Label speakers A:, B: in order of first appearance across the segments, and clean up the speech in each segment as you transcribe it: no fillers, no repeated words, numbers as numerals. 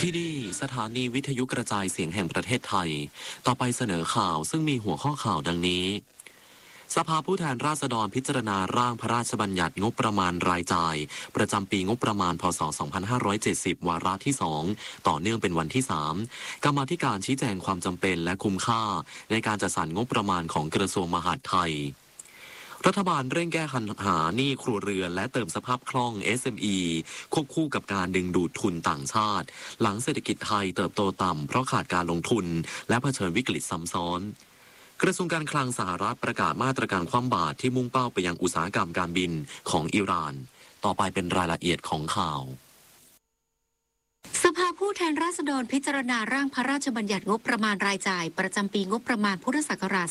A: ที่นี่สถานีวิทยุกระจายเสียงแห่งประเทศไทยต่อไปเสนอข่าวซึ่งมีหัวข้อข่าวดังนี้สภาผู้แทนราษฎรพิจารณาร่างพระราชบัญญัติงบประมาณรายจ่ายประจำปีงบประมาณพศ 2570 วาระที่ 2 ต่อเนื่องเป็นวันที่ 3 กรรมาธิการชี้แจงความจำเป็นและคุ้มค่าในการจัดสรรงบประมาณของกระทรวงมหาดไทยรัฐบาลเร่งแก้ปัญหาหนี้ครัวเรือนและเติมสภาพคล่อง SME ควบคู่กับการดึงดูดทุนต่างชาติหลังเศรษฐกิจไทยเติบโตต่ำเพราะขาดการลงทุนและเผชิญวิกฤตซ้ำซ้อนกระทรวงการคลังสหรัฐประกาศมาตรการคว่ำบาตรที่มุ่งเป้าไปยังอุตสาหกรรมการบินของอิหร่านต่อไปเป็นรายละเอียดของข่าว
B: สภาผู้แทนราษฎรพิจารณาร่างพระราชบัญญัติงบประมาณรายจ่ายประจำปีงบประมาณพุทธศักราช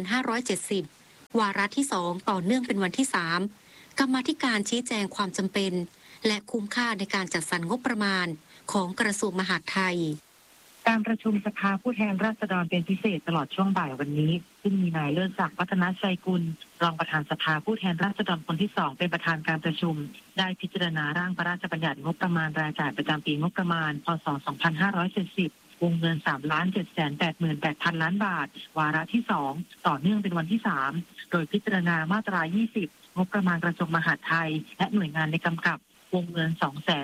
B: 2570 วาระที่ 2 ต่อเนื่องเป็นวันที่ 3 กรรมาธิการชี้แจงความจำเป็นและคุ้มค่าในการจัดสรรงบประมาณของกระทรวงมหาดไทย
C: การประชุมสภาผู้แทนราษฎรเป็นพิเศษตลอดช่วงบ่ายวันนี้ซึ่งมีนายเลิศศักดิ์วัฒนชัยกุลรองประธานสภาผู้แทนราษฎรคนที่ 2เป็นประธานการประชุมได้พิจารณาร่างพระราชบัญญัติงบประมาณรายจ่ายประจำปีงบประมาณพศ 2570 วงเงิน 3,788,000 ล้านบาทวาระที่ 2 ต่อเนื่องเป็นวันที่ 3 โดยพิจารณามาตรา 20 งบประมาณกระทรวงมหาดไทยและหน่วยงานในกำกับวงเงิน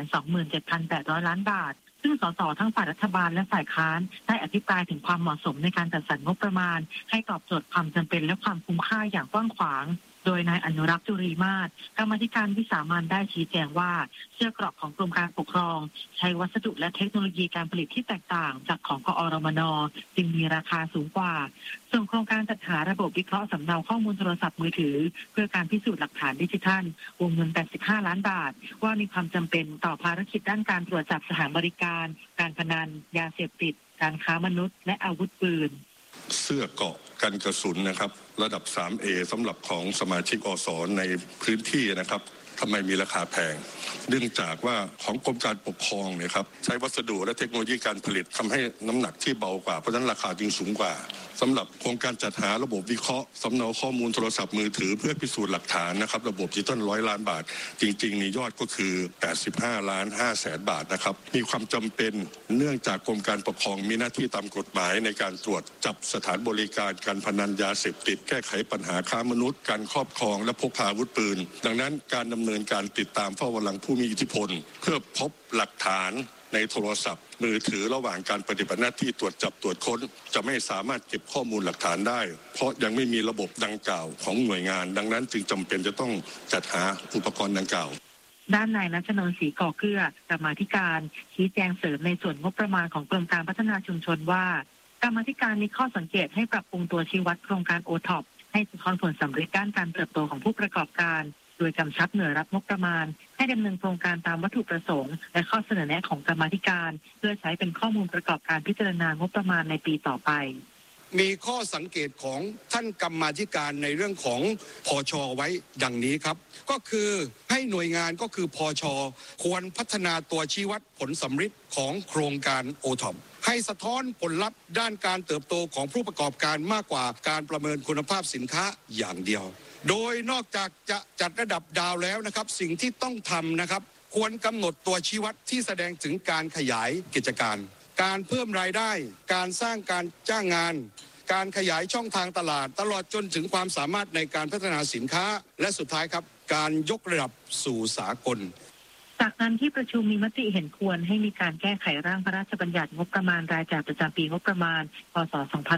C: 227,800 ล้านบาทซึ่งสสทั้งฝ่ายรัฐบาลและฝ่ายค้านได้อภิปรายถึงความเหมาะสมในการจัดสรรงบประมาณให้ตอบโจทย์ความจำเป็นและความคุ้มค่าอย่างกว้างขวางโดยนายอนุรักษ์จุรีมาศกรรมาธิการวิสามัญได้ชี้แจงว่าเสื้อเกราะของกรมการปกครองใช้วัสดุและเทคโนโลยีการผลิตที่แตกต่างจากของกอรมนจึงมีราคาสูงกว่าส่วนโครงการจัดหาระบบวิเคราะห์สำเนาข้อมูลโทรศัพท์มือถือเพื่อการพิสูจน์หลักฐานดิจิทัลวงเงิน 85 ล้านบาทว่ามีความจำเป็นต่อภารกิจด้านการตรวจจับสถานบริการการพนันยาเสพติดการค้ามนุษย์และอาวุธปืน
D: เสื้อเกราะกันกระสุนนะครับระดับ 3A สำหรับของสมาชิกอสในพื้นที่นะครับทำไมมีราคาแพงเนื่องจากว่าของกรมการปกครองเนี่ยครับใช้วัสดุและเทคโนโลยีการผลิตทำให้น้ำหนักที่เบากว่าเพราะฉะนั้นราคาจึงสูงกว่าสำหรับโครงการจัดหาระบบวิเคราะห์สำเนาข้อมูลโทรศัพท์มือถือเพื่อพิสูจน์หลักฐานนะครับระบบดิจิทัล100 ล้านบาทจริงๆนี่ยอดก็คือ85.5 ล้านบาทนะครับมีความจำเป็นเนื่องจากกรมการปกครองมีหน้าที่ตามกฎหมายในการตรวจจับสถานบริการการพนันยาเสพติดแก้ไขปัญหาค้ามนุษย์การครอบครองและพกพาอาวุธปืนดังนั้นการดำเนินการติดตามเฝ้าระวังผู้มีอิทธิพลเพื่อพบหลักฐานในโทรศัพท์มือถือระหว่างการปฏิบัติหน้าที่ตรวจจับตรวจค้นจะไม่สามารถเก็บข้อมูลหลักฐานได้เพราะยังไม่มีระบบดังกล่าวของหน่วยงานดังนั้นจึงจำเป็นจะต้องจัดหาอุปกรณ์ดังกล่าว
C: ด้านนายณัชนนท์ศรีก่อเกลือกรรมาธิการชี้แจงเสริมในส่วนงบประมาณของกรมการพัฒนาชุมชนว่ากรรมาธิการมีข้อสังเกตให้ปรับปรุงตัวชี้วัดโครงการ OTOP ให้สะท้อนผลสำเร็จด้านการเติบโตของผู้ประกอบการโดยกำชับหน่วยรับงบประมาณให้ดำเนินโครงการตามวัตถุประสงค์และข้อเสนอแนะของกรรมาธิการเพื่อใช้เป็นข้อมูลประกอบการพิจารณางบประมาณในปีต่อไป
E: มีข้อสังเกตของท่านกรรมาธิการในเรื่องของพช.ไว้ดังนี้ครับก็คือให้หน่วยงานก็คือพช.ควรพัฒนาตัวชี้วัดผลสำฤทธิ์ของโครงการ OTOP ให้สะท้อนผลลัพธ์ด้านการเติบโตของผู้ประกอบการมากกว่าการประเมินคุณภาพสินค้าอย่างเดียวโดยนอกจากจะจัดระดับดาวแล้วนะครับสิ่งที่ต้องทำนะครับควรกำหนดตัวชี้วัดที่แสดงถึงการขยายกิจการการเพิ่มรายได้การสร้างการจ้างงานการขยายช่องทางตลาดตลอดจนถึงความสามารถในการพัฒนาสินค้าและสุดท้ายครับการยกระดับสู่สากล
C: จากนั้นที่ประชุมมีมติเห็นควรให้มีการแก้ไขร่างพระราชบัญญัติงบประมาณรายจ่ายประจำปีงบประมาณพศ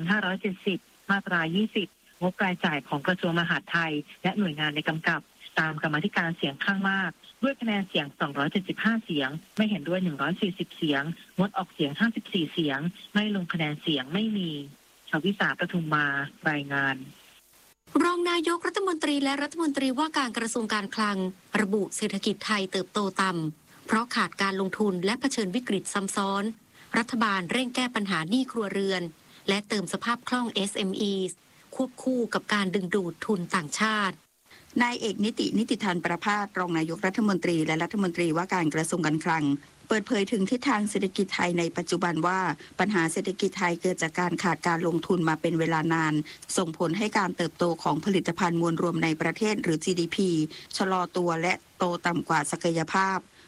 C: 2570 มาตรา 20 งบรายจ่ายของกระทรวงมหาดไทยและหน่วยงานในกำกับตามกรรมาธิการเสียงข้างมากด้วยคะแนนเสียง275เสียงไม่เห็นด้วย140เสียงงดออกเสียง54เสียงไม่ลงคะแนนเสียงไม่มีชวิสาปทุมมารายงาน
B: รองนายกรัฐมนตรีและรัฐมนตรีว่าการกระทรวงการคลังระบุเศรษฐกิจไทยเติบโตต่ำเพราะขาดการลงทุนและเผชิญวิกฤตซ้ำซ้อนรัฐบาลเร่งแก้ปัญหาหนี้ครัวเรือนและเติมสภาพคล่อง SME ควบคู่กับการดึงดูดทุนต่างชาติ
F: นายเอกนิติธานประภาสรองนายกรัฐมนตรีและรัฐมนตรีว่าการกระทรวงการคลังเปิดเผยถึงทิศทางเศรษฐกิจไทยในปัจจุบันว่าปัญหาเศรษฐกิจไทยเกิดจากการขาดการลงทุนมาเป็นเวลานานส่งผลให้การเติบโตของผลิตภัณฑ์มวลรวมในประเทศหรือ GDP ชะลอตัวและโตต่ำกว่าศักยภาพ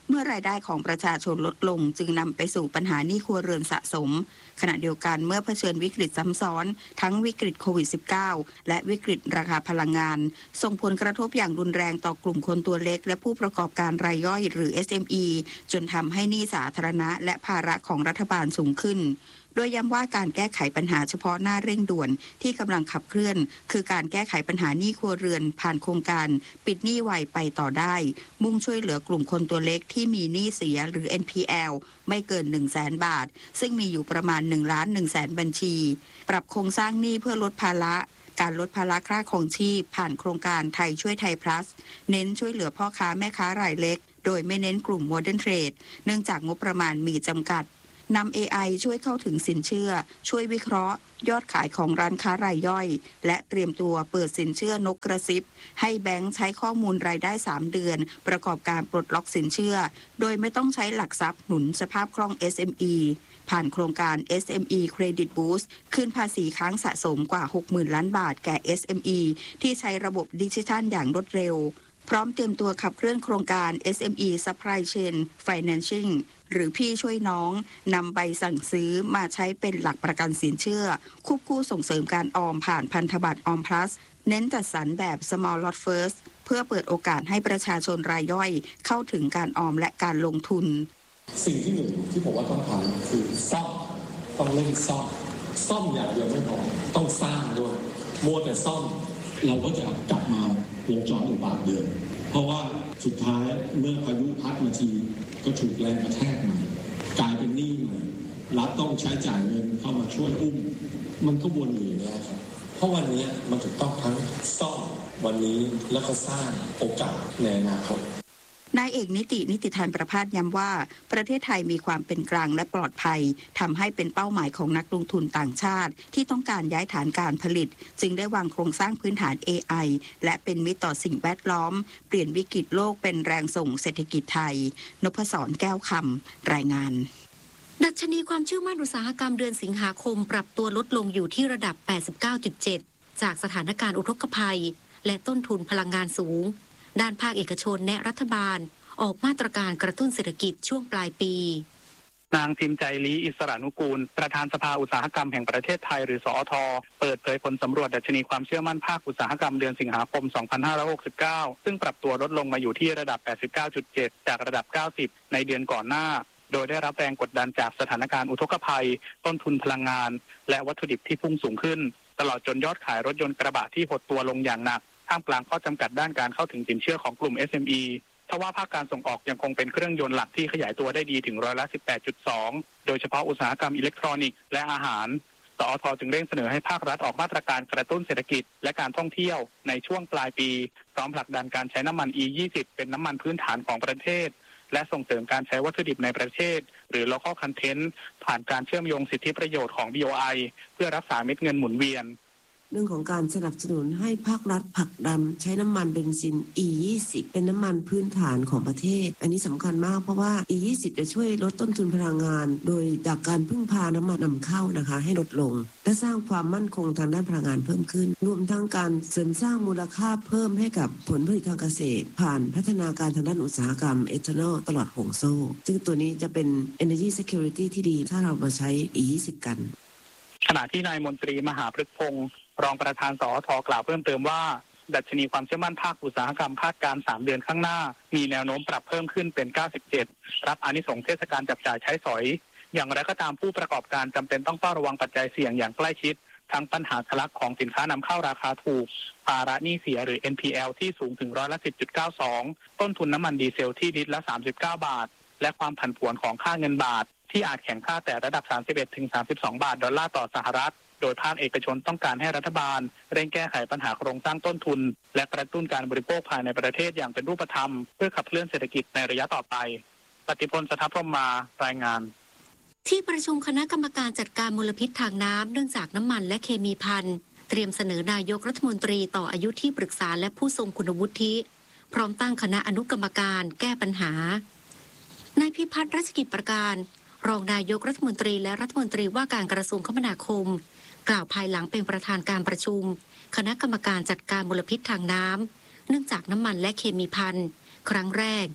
F: เมื่อรายได้ของประชาชนลดลงจึงนำไปสู่ปัญหาหนี้ครัวเรือนสะสมขณะเดียวกันเมื่อเผชิญวิกฤตซ้ำซ้อนทั้งวิกฤตโควิด -19 และวิกฤตราคาพลังงานส่งผลกระทบอย่างรุนแรงต่อกลุ่มคนตัวเล็กและผู้ประกอบการรายย่อยหรือ SME จนทำให้หนี้สาธารณะและภาระของรัฐบาลสูงขึ้นโดยย้ำว่าการแก้ไขปัญหาเฉพาะหน้าเร่งด่วนที่กำลังขับเคลื่อนคือการแก้ไขปัญหาหนี้ครัวเรือนผ่านโครงการปิดหนี้ไวไปต่อได้มุ่งช่วยเหลือกลุ่มคนตัวเล็กที่มีหนี้เสียหรือ NPL ไม่เกิน 100,000 บาทซึ่งมีอยู่ประมาณ 1,100,000 บัญชีปรับโครงสร้างหนี้เพื่อลดภาระการลดภาระค่าครองชีพผ่านโครงการไทยช่วยไทย plus เน้นช่วยเหลือพ่อค้าแม่ค้ารายเล็กโดยไม่เน้นกลุ่ม Modern Trade เนื่องจากงบประมาณมีจำกัดนำ AI ช่วยเข้าถึงสินเชื่อช่วยวิเคราะห์ยอดขายของร้านค้ารายย่อยและเตรียมตัวเปิดสินเชื่อนกกระซิบให้แบงค์ใช้ข้อมูลรายได้3เดือนประกอบการปลดล็อกสินเชื่อโดยไม่ต้องใช้หลักทรัพย์หนุนสภาพคล่อง SME ผ่านโครงการ SME Credit Boost คืนภาษีค้างสะสมกว่า 60,000 ล้านบาทแก่ SME ที่ใช้ระบบดิจิทัลอย่างรวดเร็วพร้อมเตรียมตัวขับเคลื่อนโครงการ SME Supply Chain Financing หรือพี่ช่วยน้องนำใบสั่งซื้อมาใช้เป็นหลักประกันสินเชื่อควบคู่ส่งเสริมการออมผ่านพันธบัตรออม plus เน้นจัดสรรแบบ small lot first เพื่อเปิดโอกาสให้ประชาชนรายย่อยเข้าถึงการออมและการลงทุน
G: สิ่งที่หนึ่งที่ผมว่าต้องทำคือซ่อมต้องเล่นซ่อมอย่างเดียวไม่พอต้องสร้างด้วยมัวแต่ซ่อมเราก็จะกลับมาวงจรอุบาทเดิมเพราะว่าสุดท้ายเมื่อพายุพัดมาทีก็ถูกแรงกระแทกใหม่กลายเป็นหนี้ใหม่รัฐต้องใช้จ่ายเงินเข้ามาช่วยอุ้มมันก็วนอยู่อย่างนี้ครับเพราะวันนี้มันถูกต้องทั้งซ่อมวันนี้แล้วก็สร้างโอกาสในอนาคต
F: นายเอกนิติธานประภาสย้ำว่าประเทศไทยมีความเป็นกลางและปลอดภัยทำให้เป็นเป้าหมายของนักลงทุนต่างชาติที่ต้องการย้ายฐานการผลิตจึงได้วางโครงสร้างพื้นฐาน AI และเป็นมิตรต่อสิ่งแวดล้อมเปลี่ยนวิกฤตโลกเป็นแรงส่งเศรษฐกิจไทยนพศรแก้วคำรายงาน
B: ดัชนีความเชื่อมั่นอุตสาหกรรมเดือนสิงหาคมปรับตัวลดลงอยู่ที่ระดับ 89.7 จากสถานการณ์อุทกภัยและต้นทุนพลังงานสูงด้านภาคเอกชนและรัฐบาลออกมาตรการกระตุ้นเศรษฐกิจช่วงปลายปี
H: นางพิมพ์ใจลีอิสระนุกูลประธานสภาอุตสาหกรรมแห่งประเทศไทยหรือสอทเปิดเผยผลสำรวจดัชนีความเชื่อมั่นภาคอุตสาหกรรมเดือนสิงหาคม 2569 ซึ่งปรับตัวลดลงมาอยู่ที่ระดับ 89.7 จากระดับ 90 ในเดือนก่อนหน้าโดยได้รับแรงกดดันจากสถานการณ์อุทกภัยต้นทุนพลังงานและวัตถุดิบที่พุ่งสูงขึ้นตลอดจนยอดขายรถยนต์กระบะที่หดตัวลงอย่างหนักท่ามกลางข้อจำกัดด้านการเข้าถึงสินเชื่อของกลุ่ม SMEทว่าภาคการส่งออกยังคงเป็นเครื่องยนต์หลักที่ขยายตัวได้ดีถึง18.2%โดยเฉพาะอุตสาหกรรมอิเล็กทรอนิกส์และอาหารสอท.จึงเร่งเสนอให้ภาครัฐออกมาตรการกระตุ้นเศรษฐกิจและการท่องเที่ยวในช่วงปลายปีพร้อมผลักดันการใช้น้ำมัน E20 เป็นน้ำมันพื้นฐานของประเทศและส่งเสริมการใช้วัตถุดิบในประเทศหรือ local content ผ่านการเชื่อมโยงสิทธิประโยชน์ของ BOI เพื่อรักษาเม็ดเงินหมุนเวียน
I: เรื่องของการสนับสนุนให้ภาครัฐผลักดันใช้น้ำมันเบนซิน E20 เป็นน้ำมันพื้นฐานของประเทศอันนี้สำคัญมากเพราะว่า E20 จะช่วยลดต้นทุนพลังงานโดยจากการพึ่งพาน้ำมันนำเข้านะคะให้ลดลงและสร้างความมั่นคงทางด้านพลังงานเพิ่มขึ้นรวมทั้งการเสริมสร้างมูลค่าเพิ่มให้กับผลผลิตทางเกษตรผ่านพัฒนาการทางด้านอุตสาหกรรมเอทานอลตลอดห่วงโซ่ซึ่งตัวนี้จะเป็น Energy Security ที่ดีถ้าเรามาใช้ E20 กัน
H: ขณะที่นายมนตรีมหาพฤกษ์พงศ์รองประธานสอท.กล่าวเพิ่มเติมว่าดัชนีความเชื่อมั่นภาคอุตสาหกรรมคาดการณ์3 เดือนข้างหน้ามีแนวโน้มปรับเพิ่มขึ้นเป็น 97 รับอานิสงส์เทศกาลจับจ่ายใช้สอยอย่างไรก็ตามผู้ประกอบการจำเป็นต้องเฝ้าระวังปัจจัยเสี่ยงอย่างใกล้ชิดทั้งปัญหาทะลักของสินค้านำเข้าราคาถูกภาระหนี้เสียหรือ NPL ที่สูงถึง10.92%ต้นทุนน้ำมันดีเซลที่ลิตรละ39 บาทและความผันผวนของค่าเงินบาทที่อาจแข็งค่าแต่ระดับ 31-32 บาทดอลลาร์ต่อสหรัฐโดยภาคเอกชนต้องการให้รัฐบาลเร่งแก้ไขปัญหาโครงสร้างต้นทุนและกระตุ้นการบริโภคภายในประเทศอย่างเป็นรูปธรรมเพื่อขับเคลื่อนเศรษฐกิจในระยะต่อไปปฏิพล สทัพพรหมมารายงาน
B: ที่ประชุมคณะกรรมการจัดการมลพิษทางน้ำเนื่องจากน้ำมันและเคมีภัณฑ์เตรียมเสนอนายกรัฐมนตรีต่ออายุที่ปรึกษาและผู้ทรงคุณวุฒิพร้อมตั้งคณะอนุกรรมการแก้ปัญหานายพิพัฒน์รัชกิจประการรองนายกรัฐมนตรีและรัฐมนตรีว่าการกระทรวงคมนาคมกล่าวภายหลังเป็นประธานการประชุมคณะกรรมการจัดการมลพิษทางน้ำเนื่องจากน้ำมันและเคมีภัณฑ์ครั้งแรก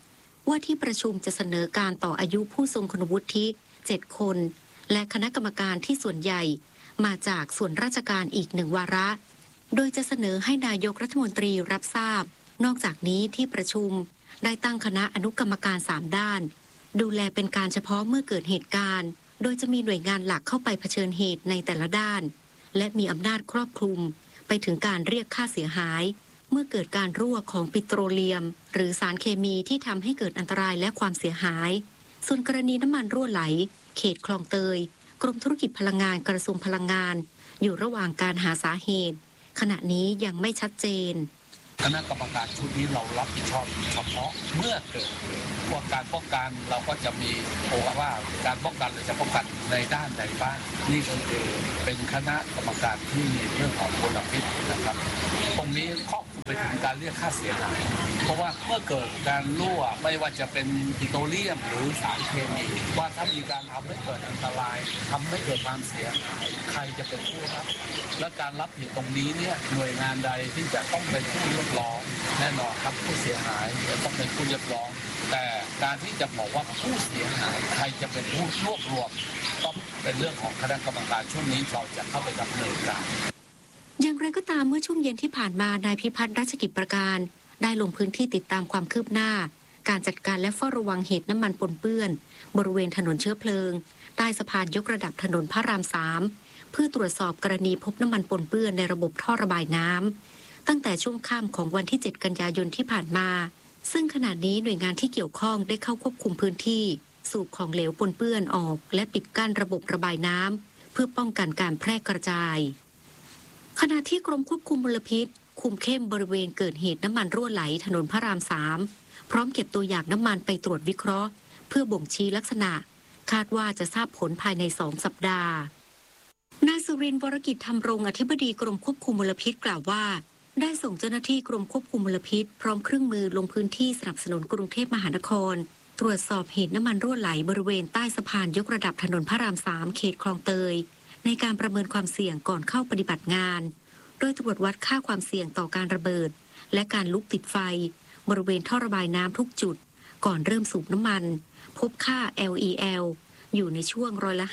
B: ว่าที่ประชุมจะเสนอการต่ออายุผู้ทรงคุณวุฒิ7 คนและคณะกรรมการที่ส่วนใหญ่มาจากส่วนราชการอีก1 วาระโดยจะเสนอให้นายกรัฐมนตรีรับทราบนอกจากนี้ที่ประชุมได้ตั้งคณะอนุกรรมการ3 ด้านดูแลเป็นการเฉพาะเมื่อเกิดเหตุการณ์โดยจะมีหน่วยงานหลักเข้าไปเผชิญเหตุในแต่ละด้านและมีอำนาจครอบคลุมไปถึงการเรียกค่าเสียหายเมื่อเกิดการรั่วของปิโตรเลียมหรือสารเคมีที่ทำให้เกิดอันตรายและความเสียหายส่วนกรณีน้ำมันรั่วไหลเขตคลองเตยกรมธุรกิจพลังงานกระทรวงพลังงานอยู่ระหว่างการหาสาเหตุขณะนี้ยังไม่ชัดเจน
J: คณะกรรมการชุดนี้เรารับผิดชอบเฉพาะเมื่อเกิดพวกการป้องกันเราก็จะมีโอกาสว่าการป้องกันเราจะป้องกันในด้านใดบ้างนี่ก็คือเป็นคณะกรรมการที่มีเรื่องของมลพิษนะครับตรงนี้ครอบคลุมไปถึงการเรียกค่าเสียหายเพราะว่าเมื่อเกิดการรั่วไม่ว่าจะเป็นปิโตรเลียมหรือสารเคมีว่าถ้ามีการทำให้เกิดอันตรายทำให้เกิดความเสียหายใครจะเป็นผู้รับและการรับผิดตรงนี้เนี่ยหน่วยงานใดที่จะต้องเป็นผู้เรียกร้องแน่นอนครับผู้เสียหายจะต้องเป็นผู้เรียกร้องแต่การที่จะบอกว่าผู้เสียหายใครจะเป็นผู้รวบรวมต้องเป็นเรื่องของคณะกรรมการช่วงนี้เราจะเข้าไปดำเนินการ
B: อย่างไรก็ตามเมื่อช่วงเย็นที่ผ่านมานายพิพัฒน์รัชกิจประการได้ลงพื้นที่ติดตามความคืบหน้าการจัดการและเฝ้าระวังเหตุน้ำมันปนเปื้อนบริเวณถนนเชื้อเพลิงใต้สะพานยกระดับถนนพระราม3เพื่อตรวจสอบกรณีพบน้ำมันปนเปื้อนในระบบท่อระบายน้ำตั้งแต่ช่วงค่ำของวันที่7 กันยายนที่ผ่านมาซึ่งขณะนี้หน่วยงานที่เกี่ยวข้องได้เข้าควบคุมพื้นที่สูบของเหลวปนเปื้อนออกและปิดกั้นระบบระบายน้ำเพื่อป้องกันการแพร่กระจายขณะที่กรมควบคุมมลพิษคุมเข้มบริเวณเกิดเหตุน้ำมันรั่วไหลถนนพระราม3พร้อมเก็บตัวอย่างน้ำมันไปตรวจวิเคราะห์เพื่อบ่งชี้ลักษณะคาดว่าจะทราบผลภายใน2 สัปดาห์นายสุรินทร์วรกิจธรรมรงค์อธิบดีกรมควบคุมมลพิษกล่าวว่าได้ส่งเจ้าหน้าที่กรมควบคุมมลพิษพร้อมเครื่องมือลงพื้นที่สนับสนุนกรุงเทพมหานครตรวจสอบเหตุน้ำมันรั่วไหลบริเวณใต้สะพานยกระดับถนนพระราม3เขตคลองเตยในการประเมินความเสี่ยงก่อนเข้าปฏิบัติงานโดยตรวจวัดค่าความเสี่ยงต่อการระเบิดและการลุกติดไฟบริเวณท่อระบายน้ำทุกจุดก่อนเริ่มสูบน้ำมันพบค่า LEL อยู่ในช่วง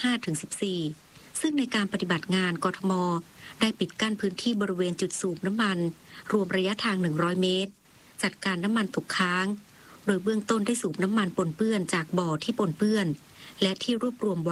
B: 5-14%ซึ่งในการปฏิบัติงานกทมได้ปิดกั้นพื้นที่บริเวณจุดสูบน้ำมันรวมระยะทาง100 เมตรจัดการน้ำมันตกค้างโดยเบื้องต้นได้สูบน้ำมันปนเปื้อนจากบ่อที่ปนเปื้อนและที่รวบรวมไว้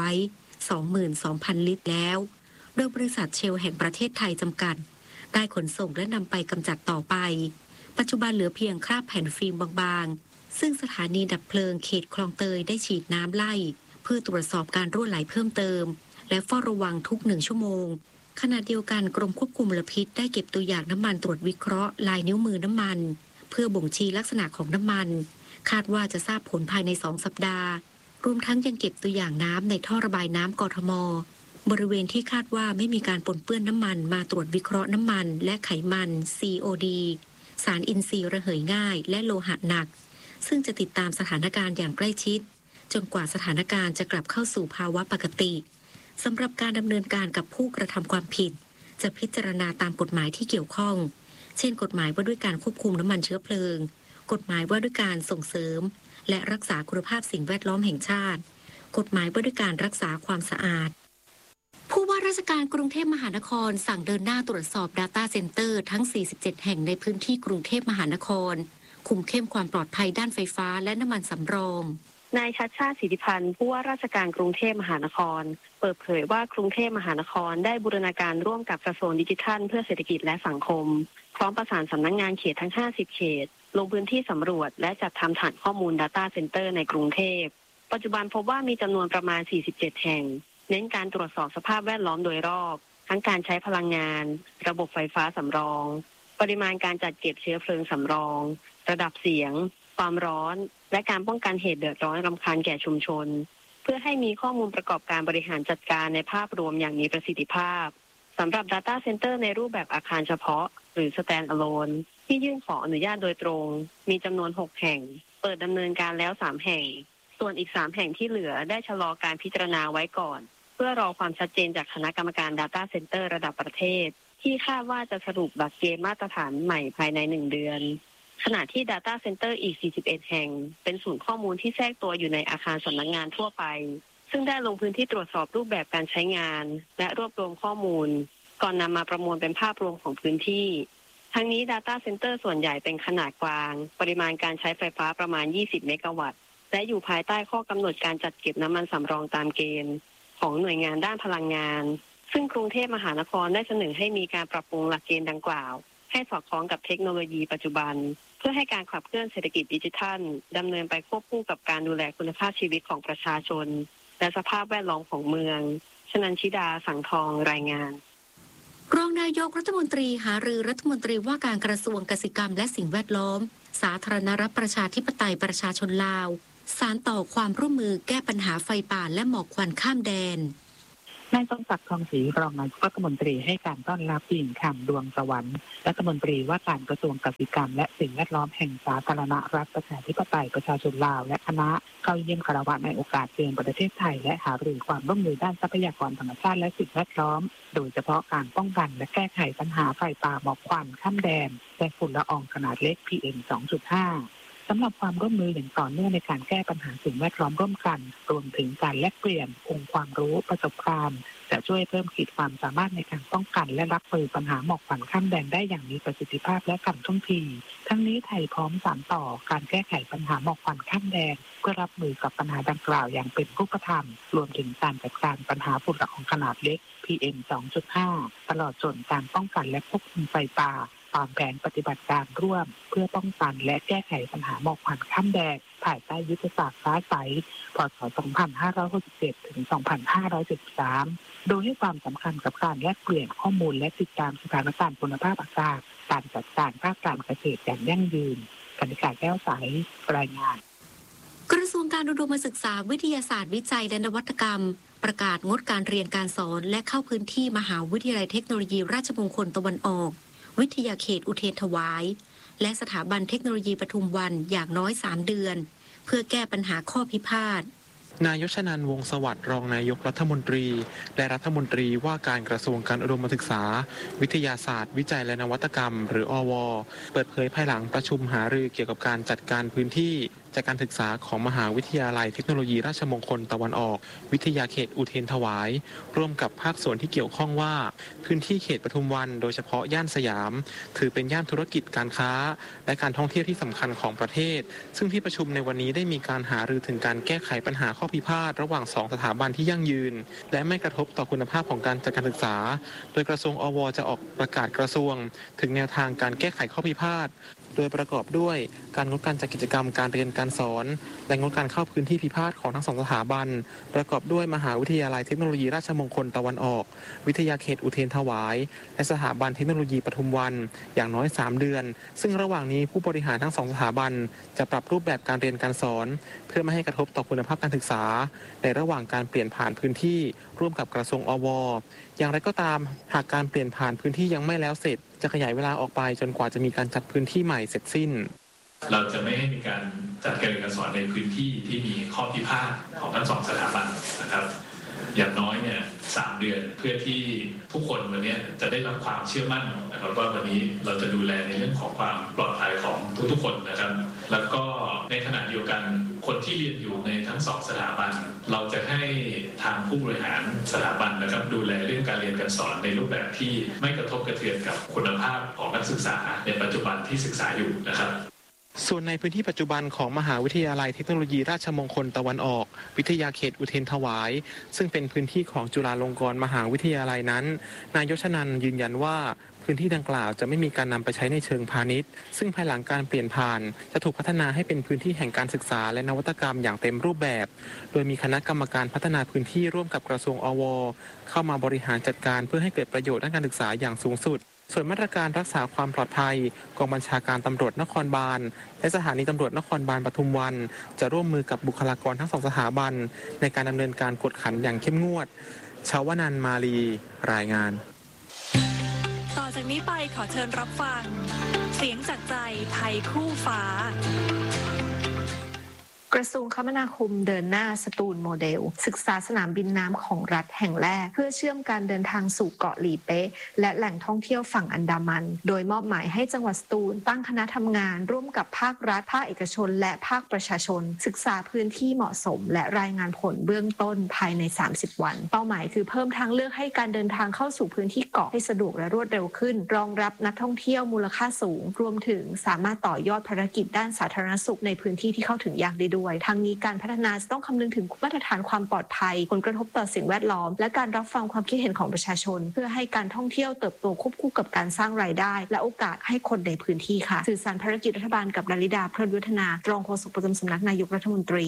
B: 22,000 ลิตรแล้วโดยบริษัทเชลแห่งประเทศไทยจำกัดได้ขนส่งและนำไปกำจัดต่อไปปัจจุบันเหลือเพียงคราบแผ่นฟิล์มบางๆซึ่งสถานีดับเพลิงเขตคลองเตยได้ฉีดน้ำไล่เพื่อตรวจสอบการรั่วไหลเพิ่มเติมและเฝ้าระวังทุก1 ชั่วโมงขณะเดียวกันกรมควบคุมมลพิษได้เก็บตัวอย่างน้ำมันตรวจวิเคราะห์ลายนิ้วมือน้ำมันเพื่อบ่งชี้ลักษณะของน้ำมันคาดว่าจะทราบผลภายใน2 สัปดาห์รวมทั้งยังเก็บตัวอย่างน้ำในท่อระบายน้ำกทมบริเวณที่คาดว่าไม่มีการปนเปื้อนน้ำมันมาตรวจวิเคราะห์น้ำมันและไขมัน COD สารอินทรีย์ระเหยง่ายและโลหะหนักซึ่งจะติดตามสถานการณ์อย่างใกล้ชิดจนกว่าสถานการณ์จะกลับเข้าสู่ภาวะปกติสำหรับการดำเนินการกับผู้กระทำความผิดจะพิจารณาตามกฎหมายที่เกี่ยวข้องเช่นกฎหมายว่าด้วยการควบคุมน้ำมันเชื้อเพลิงกฎหมายว่าด้วยการส่งเสริมและรักษาคุณภาพสิ่งแวดล้อมแห่งชาติกฎหมายว่าด้วยการรักษาความสะอาดผู้ว่าราชการกรุงเทพมหานครสั่งเดินหน้าตรวจสอบ Data Center ทั้ง 47 แห่งในพื้นที่กรุงเทพมหานครคุมเข้มความปลอดภัยด้านไฟฟ้าและน้ำมันสำรอง
K: นายชัชชาติ สิทธิพันธ์ผู้ว่าราชการกรุงเทพมหานครเปิดเผยว่ากรุงเทพมหานครได้บูรณาการร่วมกับกระทรวงดิจิทัลเพื่อเศรษฐกิจและสังคมพร้อมประสานสำนักงานเขตทั้ง50 เขตลงพื้นที่สำรวจและจัดทำฐานข้อมูล Data Center ในกรุงเทพปัจจุบันพบว่ามีจำนวนประมาณ47 แห่งเน้นการตรวจสอบสภาพแวดล้อมโดยรอบทั้งการใช้พลังงานระบบไฟฟ้าสำรองปริมาณการจัดเก็บเชื้อเพลิงสำรองระดับเสียงความร้อนและการป้องกันเหตุเดือดร้อนรำคาญแก่ชุมชนเพื่อให้มีข้อมูลประกอบการบริหารจัดการในภาพรวมอย่างมีประสิทธิภาพสำหรับ Data Center ในรูปแบบอาคารเฉพาะหรือ Stand Alone ที่ยื่นขออนุญาตโดยตรงมีจำนวน6 แห่งเปิดดำเนินการแล้ว3 แห่งส่วนอีก3 แห่งที่เหลือได้ชะลอการพิจารณาไว้ก่อนเพื่อรอความชัดเจนจากคณะกรรมการ Data Center ระดับประเทศที่คาดว่าจะสรุปหลักเกณฑ์มาตรฐานใหม่ภายใน1 เดือนขณะที่ Data Center อีก 41 แห่งเป็นศูนย์ข้อมูลที่แทรกตัวอยู่ในอาคารสำนักงานทั่วไปซึ่งได้ลงพื้นที่ตรวจสอบรูปแบบการใช้งานและรวบรวมข้อมูลก่อนนำมาประมวลเป็นภาพรวมของพื้นที่ทั้งนี้ Data Center ส่วนใหญ่เป็นขนาดกลางปริมาณการใช้ไฟฟ้าประมาณ 20 เมกะวัตต์และอยู่ภายใต้ข้อกำหนดการจัดเก็บน้ำมันสำรองตามเกณฑ์ของหน่วยงานด้านพลังงานซึ่งกรุงเทพมหานครได้เสนอให้มีการปรับปรุงหลักเกณฑ์ดังกล่าวให้สอดคล้องกับเทคโนโลยีปัจจุบันเพื่อให้การขับเคลื่อนเศรษฐกิจดิจิทัลดำเนินไปควบคู่กับการดูแลคุณภาพชีวิตของประชาชนและสภาพแวดล้อมของเมืองชนันชิดาสังทองรายงาน
B: รองนายกรัฐมนตรีหารือรัฐมนตรีว่าการกระทรวงเกษตรกรรมและสิ่งแวดล้อมสาธารณรัฐประชาธิปไตยประชาชนลาวสานต่อความร่วมมือแก้ปัญหาไฟป่าและหมอกควันข้ามแดน
C: นายสมศักดิ์ทองศรีรองนายกรัฐมนตรีให้การต้อนรับหญิงคำดวงสวรรค์รัฐมนตรีว่าการกระทรวงเกษตรกรรมและสิ่งแวดล้อมแห่งสาธารณรัฐประชาธิปไตยประชาชนลาวและคณะเข้าเยี่ยมคารวะในโอกาสเยือนประเทศไทยและหารือความร่วมมือด้านทรัพยากรธรรมชาติและสิ่งแวดล้อมโดยเฉพาะการป้องกันและแก้ไขปัญหาไฟป่าหมอกควันข้ามแดนและฝุ่นละอองขนาดเล็ก PM 2.5 สำหรับความร่วมมืออย่างต่อเนื่องในการแก้ปัญหาสิ่งแวดล้อมร่วมกันรวมถึงการแลกเปลี่ยนองค์ความรู้ประสบการณ์จะช่วยเพิ่มขีดความสามารถในการป้องกันและรับมือปัญหาหมอกควันข้ามแดนได้อย่างมีประสิทธิภาพและทันท่วงทีทั้งนี้ไทยพร้อมสานต่อการแก้ไขปัญหาหมอกควันข้ามแดนเพื่อรับมือกับปัญหาดังกล่าวอย่างเป็นรูปธรรมรวมถึงการจัดการปัญหาฝุ่นละอองขนาดเล็ก PM 2.5 ตลอดจนการป้องกันและควบคุมไฟป่าตามแผนปฏิบัติการร่วมเพื่อป้องกันและแก้ไขปัญหาหมอกควันข้ามแดนภายใต้ยุทธศาสตร์ฟ้าใส พ.ศ. 2567 ถึง 2573 โดยให้ความสำคัญกับการแลกเปลี่ยนข้อมูลและติดตามสถานการณ์คุณภาพอากาศการจัดการภาคการเกษตรอย่างยั่งยืนกนิกาแก้วใสรายงาน
B: กระทรวงการอุดมศึกษาวิทยาศาสตร์วิจัยและนวัตกรรมประกาศงดการเรียนการสอนและเข้าพื้นที่มหาวิทยาลัยเทคโนโลยีราชมงคลตะวันออกวิทยาเขตอุเทรนถวายและสถาบันเทคโนโลยีปทุมวันอย่างน้อย3 เดือนเพื่อแก้ปัญหาข้อพิพาท
L: นายชนันท์ วงศ์สวัสดิ์รองนายกรัฐมนตรีและรัฐมนตรีว่าการกระทรวงการอุดมศึกษาวิทยาศาสตร์วิจัยและนวัตกรรมหรืออว.เปิดเผยภายหลังประชุมหารือเกี่ยวกับการจัดการพื้นที่จากการศึกษาของมหาวิทยาลัยเทคโนโลยีราชมงคลตะวันออกวิทยาเขตอุเทรนถวายร่วมกับภาคส่วนที่เกี่ยวข้องว่าพื้นที่เขตปทุมวันโดยเฉพาะย่านสยามถือเป็นย่านธุรกิจการค้าและการท่องเที่ยวที่สำคัญของประเทศซึ่งที่ประชุมในวันนี้ได้มีการหารือถึงการแก้ไขปัญหาข้อพิพาทระหว่าง2สถาบันที่ยั่งยืนและไม่กระทบต่อคุณภาพของการจัดการศึกษาโดยกระทรวงอว.จะออกประกาศกระทรวงถึงแนวทางการแก้ไขข้อพิพาทโดยประกอบด้วยการงดการจัดกิจกรรมการเรียนการสอนและงดการเข้าพื้นที่พิพาทของทั้ง2สถาบันประกอบด้วยมหาวิทยาลัยเทคโนโลยีราชมงคลตะวันออกวิทยาเขตอุเทรนถวายและสถาบันเทคโนโลยีปทุมวันอย่างน้อย3 เดือนซึ่งระหว่างนี้ผู้บริหารทั้ง2สถาบันจะปรับรูปแบบการเรียนการสอนเพื่อไม่ให้กระทบต่อคุณภาพการศึกษาในระหว่างการเปลี่ยนผ่านพื้นที่ร่วมกับกระทรวงอว.อย่างไรก็ตามหากการเปลี่ยนผ่านพื้นที่ยังไม่แล้วเสร็จจะขยายเวลาออกไปจนกว่าจะมีการจัดพื้นที่ใหม่เสร็จสิ้น
M: เราจะไม่ให้มีการจัดการเรียนการสอนในพื้นที่ที่มีข้อพิพาทของทั้ง2สถาบันนะครับอย่างน้อยเนี่ย3 เดือนเพื่อที่ทุกคนวันนี้จะได้รับความเชื่อมั่นนะครับว่าวันนี้เราจะดูแลในเรื่องของความปลอดภัยของทุกๆคนนะครับแล้วก็ในขณะเดียวกันคนที่เรียนอยู่ในทั้ง2สถาบันเราจะให้ทางผู้บริหารสถาบันนะครับดูแลเรื่องการเรียนการสอนในรูปแบบที่ไม่กระทบกระเทือนกับคุณภาพของนักศึกษาในปัจจุบันที่ศึกษาอยู่นะครับ
L: ส่วนในพื้นที่ปัจจุบันของมหาวิทยาลัยเทคโนโลยีราชมงคลตะวันออกวิทยาเขตอุเทรนถวายซึ่งเป็นพื้นที่ของจุฬาลงกรณ์มหาวิทยาลัยนั้นนายชนันท์ยืนยันว่าพื้นที่ดังกล่าวจะไม่มีการนำไปใช้ในเชิงพาณิชย์ซึ่งภายหลังการเปลี่ยนผ่านจะถูกพัฒนาให้เป็นพื้นที่แห่งการศึกษาและนวัตกรรมอย่างเต็มรูปแบบโดยมีคณะกรรมการพัฒนาพื้นที่ร่วมกับกระทรวงอว.เข้ามาบริหารจัดการเพื่อให้เกิดประโยชน์ด้านการศึกษาอย่างสูงสุดส่วนมาตรการรักษาความปลอดภัยกองบัญชาการตำรวจนครบาลและสถานีตำรวจนครบาลปทุมวันจะร่วมมือกับบุคลากรทั้ง2สถาบันในการดำเนินการกวดขันอย่างเข้มงวดชาวนันท์ มาลีรายงาน
N: ต่อจากนี้ไปขอเชิญรับฟังเสียงจากใจไทยคู่ฟ้า
O: กระทรวงคมนาคมเดินหน้าสตูลโมเดลศึกษาสนามบินน้ำของรัฐแห่งแรกเพื่อเชื่อมการเดินทางสู่เกาะหลีเป๊ะและแหล่งท่องเที่ยวฝั่งอันดามันโดยมอบหมายให้จังหวัดสตูลตั้งคณะทำงานร่วมกับภาครัฐภาคเอกชนและภาคประชาชนศึกษาพื้นที่เหมาะสมและรายงานผลเบื้องต้นภายใน30วันเป้าหมายคือเพิ่มทางเลือกให้การเดินทางเข้าสู่พื้นที่เกาะให้สะดวกและรวดเร็วขึ้นรองรับนักท่องเที่ยวมูลค่าสูงรวมถึงสามารถต่อยอดภารกิจด้านสาธารณสุขในพื้นที่ที่เข้าถึงยากได้ด้วยทั้งนี้การพัฒนาจะต้องคำนึงถึงมาตรฐานความปลอดภัยผลกระทบต่อสิ่งแวดล้อมและการรับฟังความคิดเห็นของประชาชนเพื่อให้การท่องเที่ยวเติบโตควบคู่กับการสร้างรายได้และโอกาสให้คนในพื้นที่ค่ะสื่อสารภารกิจรัฐบาลกับลลิดาเพลินวัฒนารองโฆษกประจำสำนักนายกรัฐมนตรี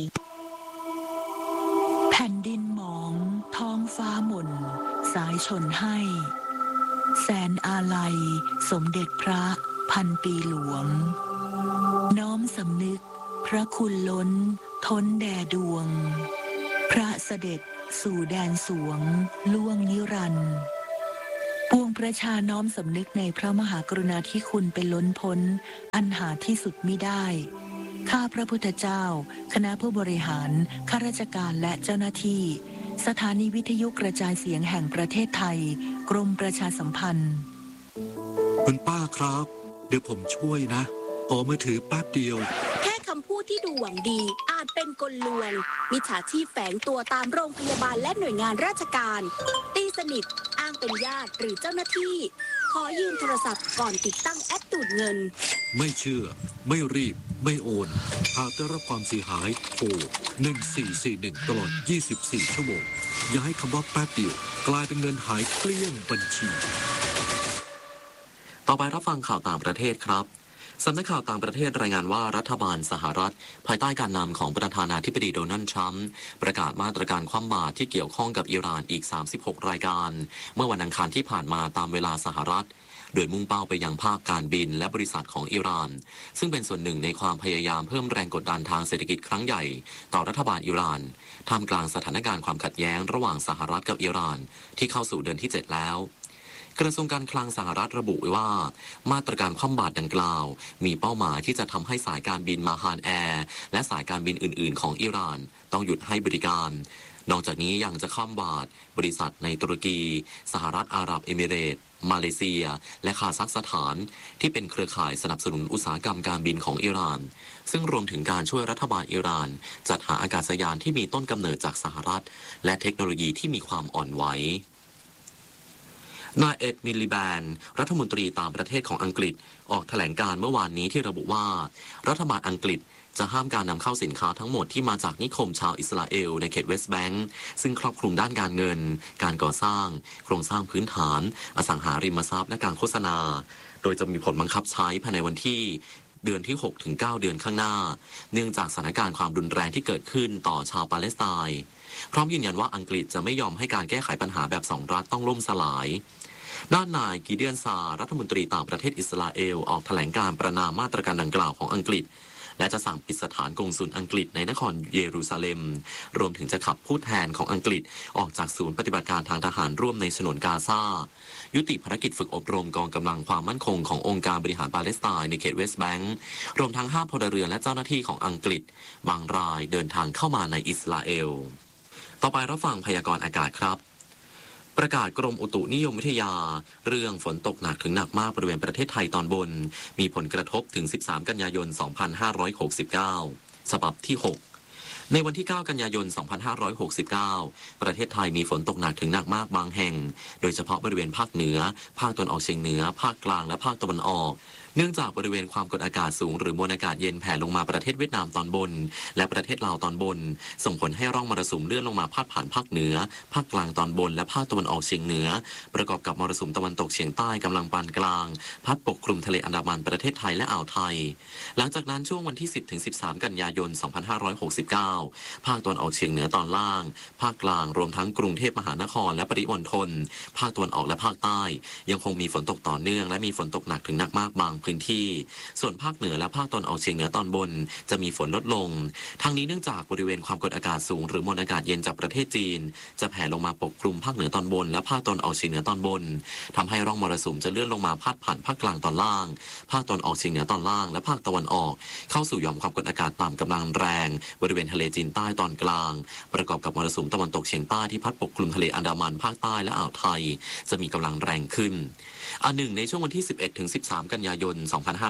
P: แผ่นดินหมองท้องฟ้าหม่นสายชนให้แสนอาลัยสมเด็จพระพันปีหลวงน้อมสำนึกพระคุณล้นท้นแด่ดวงพระเสด็จสู่แดนสวงล่วงนิรันดร์ปวงประชาน้อมสำนึกในพระมหากรุณาธิคุณเป็นล้นพ้นอันหาที่สุดมิได้ข้าพระพุทธเจ้าคณะผู้บริหารข้าราชการและเจ้าหน้าที่สถานีวิทยุกระจายเสียงแห่งประเทศไทยกรมประชาสัมพันธ์
Q: คุณป้าครับเดี๋ยวผมช่วยนะขอมือถือแป๊บเดียว
R: แค่คำพูดที่ดูหวังดีอาจเป็นกลลวงมิจฉาชีพแฝงตัวตามโรงพยาบาลและหน่วยงานราชการตีสนิทอ้างเป็นญาติหรือเจ้าหน้าที่ขอยืมโทรศัพท์ก่อนติดตั้งแอปดูดเงิน
Q: ไม่เชื่อไม่รีบไม่โอนหากได้รับความเสียหายโทร1441ตลอด24ชั่วโมงอย่าให้คำว่าแป๊บเดียวกลายเป็นเงินหายเกลี้ยงบัญชี
A: ต่อไปรับฟังข่าวต่างประเทศครับสำนักข่าวต่างประเทศรายงานว่ารัฐบาลสหรัฐภายใต้การนำของประธานาธิบดีโดนัลด์ทรัมป์ประกาศมาตรการคว่ำบาตรที่เกี่ยวข้องกับอิหร่านอีก36รายการเมื่อวันอังคารที่ผ่านมาตามเวลาสหรัฐโดยมุ่งเป้าไปยังภาคการบินและบริษัทของอิหร่านซึ่งเป็นส่วนหนึ่งในความพยายามเพิ่มแรงกดดันทางเศรษฐกิจครั้งใหญ่ต่อรัฐบาลอิหร่านท่ามกลางสถานการณ์ความขัดแย้งระหว่างสหรัฐกับอิหร่านที่เข้าสู่เดือนที่7แล้วกระทรวงการคลังสหรัฐระบุไว้ว่ามาตรการคว่ำบาตรดังกล่าวมีเป้าหมายที่จะทำให้สายการบินมาฮานแอร์และสายการบินอื่นๆของอิหร่านต้องหยุดให้บริการนอกจากนี้ยังจะคว่ำบาตรบริษัทในตุรกีสหรัฐอาหรับเอมิเรตส์มาเลเซียและคาซัคสถานที่เป็นเครือข่ายสนับสนุนอุตสาหกรรมการบินของอิหร่านซึ่งรวมถึงการช่วยรัฐบาลอิหร่านจัดหาอากาศยานที่มีต้นกำเนิดจากสหรัฐและเทคโนโลยีที่มีความอ่อนไหวนายเอ็ดมิลลิแบนรัฐมนตรีต่างประเทศของอังกฤษออกแถลงการเมื่อวานนี้ที่ระบุว่ารัฐบาลอังกฤษจะห้ามการนำเข้าสินค้าทั้งหมดที่มาจากนิคมชาวอิสราเอลในเขตเวสต์แบงก์ซึ่งครอบคลุมด้านการเงินการก่อสร้างโครงสร้างพื้นฐานอสังหาริมทรัพย์และการโฆษณาโดยจะมีผลบังคับใช้ภายในวันที่เดือนที่6 ถึง 9 เดือนข้างหน้าเนื่องจากสถานการณ์ความรุนแรงที่เกิดขึ้นต่อชาวปาเลสไตน์พร้อมยืนยันว่าอังกฤษจะไม่ยอมให้การแก้ไขปัญหาแบบ2รัฐต้องล่มสลายด้านนายกิเดียนซารัฐมนตรีต่างประเทศอิสราเอลออกแถลงการประณามมาตรการดังกล่าวของอังกฤษและจะสั่งปิดสถานกงสุลอังกฤษในนครเยรูซาเล็มรวมถึงจะขับผู้แทนของอังกฤษออกจากศูนย์ปฏิบัติการทางทหารร่วมในฉนวนกาซายุติภารกิจฝึกอบรมกองกำลังความมั่นคงขององค์การบริหารปาเลสไตน์ในเขตเวสต์แบงก์รวมทั้งห้ามพลเรือนและเจ้าหน้าที่ของอังกฤษบางรายเดินทางเข้ามาในอิสราเอลต่อไปรับฟังพยากรณ์อากาศครับประกาศกรมอุตุนิยมวิทยาเรื่องฝนตกหนักถึงหนักมากบริเวณประเทศไทยตอนบนมีผลกระทบถึง13กันยายน2569ฉบับที่6ในวันที่ 9 กันยายน 2569 ประเทศไทยมีฝนตกหนักถึงหนักมากบางแห่งโดยเฉพาะบริเวณภาคเหนือภาคตะวันออกเฉียงเหนือภาคกลางและภาคตะวันออกเนื่องจากบริเวณความกดอากาศสูงหรือมวลอากาศเย็นแผ่ลงมาประเทศเวียดนามตอนบนและประเทศลาวตอนบนส่งผลให้ร่องมรสุมเลื่อนลงมาพาดผ่านภาคเหนือภาคกลางตอนบนและภาคตะวันออกเฉียงเหนือประกอบกับมรสุมตะวันตกเฉียงใต้กำลังปานกลางพัดปกคลุมทะเลอันดามันประเทศไทยและอ่าวไทยหลังจากนั้นช่วงวันที่ 10-13 กันยายน 2569 ภาคตะวันออกเฉียงเหนือตอนล่างภาคกลางรวมทั้งกรุงเทพมหานครและปริมณฑลภาคตะวันออกและภาคใต้ยังคงมีฝนตกต่อเนื่องและมีฝนตกหนักถึงหนักมากบางพื้นที่ส่วนภาคเหนือและภาคตะวันออกเฉียงเหนือตอนบนจะมีฝนลดลงทั้งนี้เนื่องจากบริเวณความกดอากาศสูงหรือมวลอากาศเย็นจากประเทศจีนจะแผ่ลงมาปกคลุมภาคเหนือตอนบนและภาคตะวันออกเฉียงเหนือตอนบนทำให้ร่องมรสุมจะเลื่อนลงมาพาดผ่านภาคกลางตอนล่างภาคตะวันออกเฉียงเหนือตอนล่างและภาคตะวันออกเข้าสู่หย่อมความกดอากาศต่ำกำลังแรงบริเวณทะเลจีนใต้ตอนกลางประกอบกับมรสุมตะวันตกเฉียงใต้ที่พัดปกคลุมทะเลอันดามันภาคใต้และอ่าวไทยจะมีกำลังแรงขึ้นอันหนึ่งในช่วงวันที่ 11 ถึง 13 กันยายน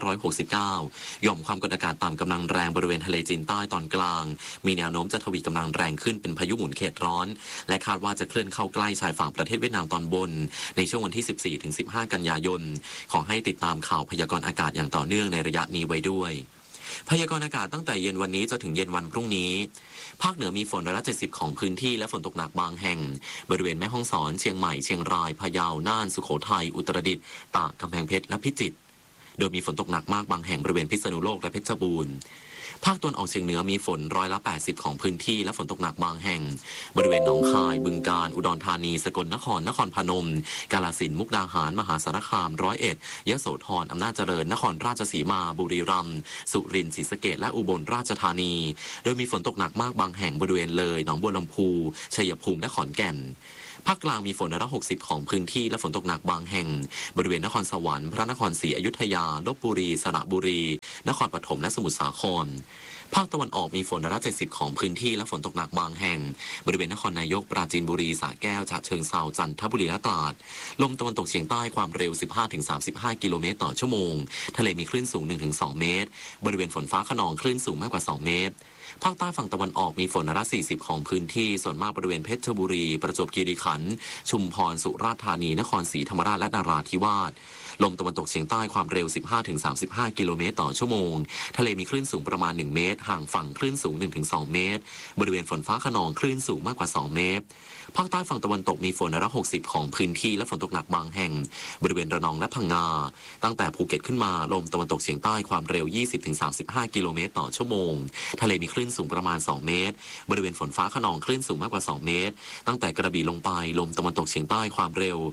A: 2569 หย่อมความกดอากาศต่ำกำลังแรงบริเวณทะเลจีนใต้ตอนกลางมีแนวโน้มจะทวีกำลังแรงขึ้นเป็นพายุหมุนเขตร้อนและคาดว่าจะเคลื่อนเข้าใกล้ชายฝั่งประเทศเวียดนามตอนบนในช่วงวันที่ 14 ถึง 15 กันยายนขอให้ติดตามข่าวพยากรณ์อากาศอย่างต่อเนื่องในระยะนี้ไว้ด้วยพยากรณ์อากาศตั้งแต่เย็นวันนี้จนถึงเย็นวันพรุ่งนี้ภาคเหนือมีฝนร้อยละ70ของพื้นที่และฝนตกหนักบางแห่งบริเวณแม่ฮ่องสอนเชียงใหม่เชียงรายพะเยาน่านสุโขทัยอุตรดิตถ์ตากกำแพงเพชรและพิจิตรโดยมีฝนตกหนักมากบางแห่งบริเวณพิษณุโลกและเพชรบูรณ์ภาคตะวันออกเฉียงเหนือมีฝนร้อยละ80ของพื้นที่และฝนตกหนักบางแห่งบริเวณหนองคายบึงกาฬอุดรธานีสกลนครนครพนมกาฬสินธุ์มุกดาหารมหาสารคามร้อยเอ็ดยโสธรอำนาจเจริญนครราชสีมาบุรีรัมย์สุรินทร์ศรีสะเกษและอุบลราชธานีโดยมีฝนตกหนักมากบางแห่งบริเวณเลยหนองบัวลำพูชัยภูมิและขอนแก่นภาคกลางมีฝนร้อยละ60ของพื้นที่และฝนตกหนักบางแห่งบริเวณนครสวรรค์พระนครศรีอยุธยาลพบุรีสระบุรีนครปฐมและสมุทรสาครภาคตะวันออกมีฝนร้อยละ70ของพื้นที่และฝนตกหนักบางแห่งบริเวณนครนายกปราจีนบุรีสระแก้วฉะเชิงเทราจันทบุรีและตราดลมตะวันตกเฉียงใต้ความเร็ว 15-35 กิโลเมตรต่อชั่วโมงทะเลมีคลื่นสูง 1-2 เมตรบริเวณฝนฟ้าคะนองคลื่นสูงมากกว่า2 เมตรภาคใต้ฝั่งตะวันออกมีฝนร้อยละ40ของพื้นที่ส่วนมากบริเวณเพชรบุรีประจวบคีรีขันธ์ชุมพรสุราษฎร์ธานีนครศรีธรรมราชและนราธิวาสลมตะวันตกเฉียงใต้ความเร็ว 15-35 กิโลเมตรต่อชั่วโมงทะเลมีคลื่นสูงประมาณ1 เมตรห่างฝั่งคลื่นสูง 1-2 เมตรบริเวณฝนฟ้าคะนองคลื่นสูงมากกว่า2 เมตรภาคใต้ฝั่งตะวันตกมีฝนร้อยละ60ของพื้นที่และฝนตกหนักบางแห่งบริเวณระนองและพังงาตั้งแต่ภูเก็ตขึ้นมาลมตะวันตกเฉียงใต้ความเร็ว 20-35 กิโลเมตรต่อชั่วโมงทะเลมีคลื่นสูงประมาณ2 เมตรบริเวณฝนฟ้าคะนองคลื่นสูงมากกว่า2 เมตรตั้งแต่กระบี่ลงไปลมตะวันตกเฉียงใต้ความเร็ว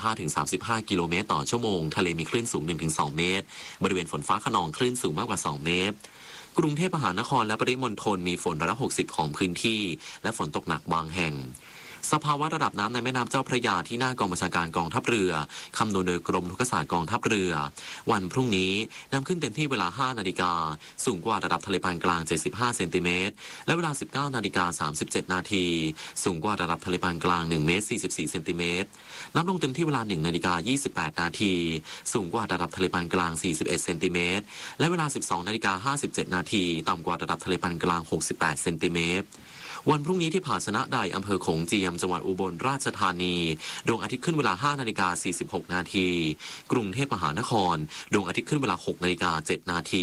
A: 15-35 กิโลเมตรต่อชั่วโมงทะเลมีคลื่นสูง 1-2 เมตรบริเวณฝนฟ้าคะนองคลื่นสูงมากกว่า2 เมตรกรุงเทพมหานครและปริมณฑลมีฝนร้อยละ60ของพื้นที่และฝนตกหนักบางแห่งสภาวะระดับน้ำในแม่น้ำเจ้าพระยาที่หน้ากองบัญชาการกองทัพเรือคำนวณโดยกรมทุกศาสตร์กองทัพเรือวันพรุ่งนี้น้ำขึ้นเต็มที่เวลา 5 นาฬิกาสูงกว่าระดับทะเลปานกลาง75เซนติเมตรและเวลา 19 นาฬิกา 37 นาทีสูงกว่าระดับทะเลปานกลาง1 เมตร 44 เซนติเมตรน้ำลงเต็มที่เวลา 1 นาฬิกา 28 นาทีสูงกว่าระดับทะเลปานกลาง 41 เซนติเมตรและเวลา 12 นาฬิกา 57 นาทีต่ำกว่าระดับทะเลปานกลาง 68 เซนติเมตรวันพรุ่งนี้ที่ผาชนะใดอำเภอโขงเจียมจังหวัดอุบลราชธานีดวงอาทิตย์ขึ้นเวลา 5 นาฬิกา 46 นาทีกรุงเทพมหานครดวงอาทิตย์ขึ้นเวลา 6 นาฬิกา 7 นาที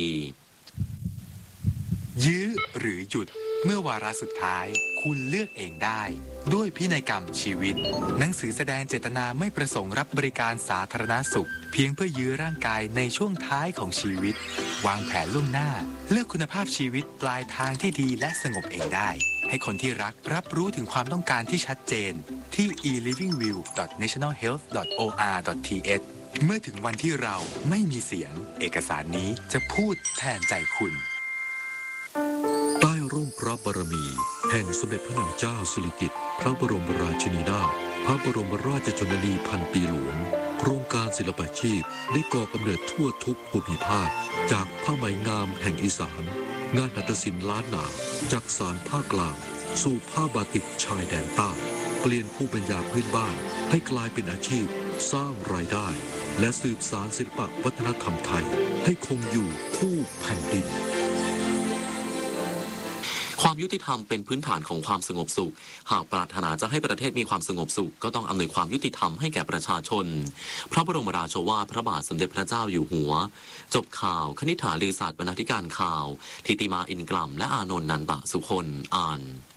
S: ยื้อหรือหยุดเมื่อวาระสุดท้ายคุณเลือกเองได้ด้วยพินัยกรรมชีวิตหนังสือแสดงเจตนาไม่ประสงค์รับบริการสาธารณสุขเพียงเพื่อยื้อร่างกายในช่วงท้ายของชีวิตวางแผนล่วงหน้าเลือกคุณภาพชีวิตปลายทางที่ดีและสงบเองได้ให้คนที่รักรับรู้ถึงความต้องการที่ชัดเจนที่ e-livingview.nationalhealth.or.th เมื่อถึงวันที่เราไม่มีเสียงเอกสารนี้จะพูดแทนใจคุณ
Q: ใต้ร่มพระบารมีแห่งสมเด็จพระนางเจ้าสิริกิติ์พระบรมราชินีนาถพระบรมราชชนนีพันปีหลวงโครงการศิลปาชีพได้ก่อกำเนิดทั่วทุกภูมิภาคจากผ้าไหมงามแห่งอีสานงานหัตถศิลป์ล้านนาจากสานภาคกลางสู่ผ้าบาติกชายแดนใต้เปลี่ยนภูมิปัญญาพื้นบ้านให้กลายเป็นอาชีพสร้างรายได้และสืบสานศิลปวัฒนธรรมไทยให้คงอยู่คู่แผ่นดิน
A: ความยุติธรรมเป็นพื้นฐานของความสงบสุขหากปรารถนาจะให้ประเทศมีความสงบสุขก็ต้องอำนวยความยุติธรรมให้แก่ประชาชนพระบรมราโชวาทพระบาทสมเด็จพระเจ้าอยู่หัวจบข่าวคณิษฐาลือศาสตร์บรรณาธิการข่าวทิติมาอินกลัมและอานนท์นันตะสุคนอ่าน